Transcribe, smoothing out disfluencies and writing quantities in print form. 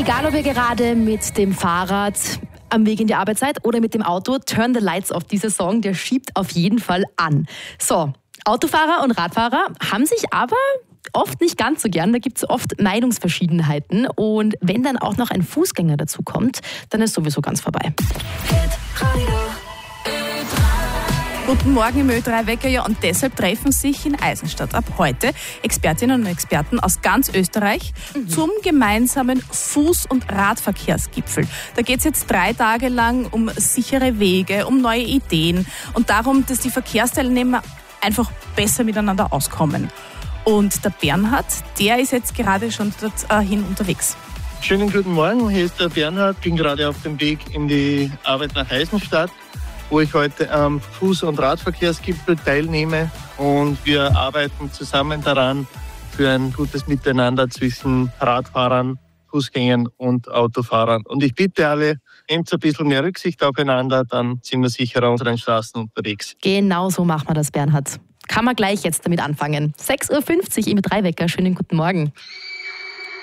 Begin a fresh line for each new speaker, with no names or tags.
Egal, ob ihr gerade mit dem Fahrrad am Weg in die Arbeit seid oder mit dem Auto, Turn the Lights Off, dieser Song, der schiebt auf jeden Fall an. So, Autofahrer und Radfahrer haben sich aber oft nicht ganz so gern. Da gibt es oft Meinungsverschiedenheiten. Und wenn dann auch noch ein Fußgänger dazu kommt, dann ist sowieso ganz vorbei.
Guten Morgen im Ö3-Wecker, ja, und deshalb treffen sich in Eisenstadt ab heute Expertinnen und Experten aus ganz Österreich zum gemeinsamen Fuß- und Radverkehrsgipfel. Da geht es jetzt 3 Tage lang um sichere Wege, um neue Ideen und darum, dass die Verkehrsteilnehmer einfach besser miteinander auskommen. Und der Bernhard, der ist jetzt gerade schon dorthin unterwegs.
Schönen guten Morgen, hier ist der Bernhard. Bin gerade auf dem Weg in die Arbeit nach Eisenstadt, wo ich heute am Fuß- und Radverkehrsgipfel teilnehme. Und wir arbeiten zusammen daran für ein gutes Miteinander zwischen Radfahrern, Fußgängern und Autofahrern. Und ich bitte alle, nehmt ein bisschen mehr Rücksicht aufeinander, dann sind wir sicherer auf unseren Straßen unterwegs.
Genau so machen wir das, Bernhard. Kann man gleich jetzt damit anfangen. 6.50 Uhr im Ö3-Wecker. Schönen guten Morgen.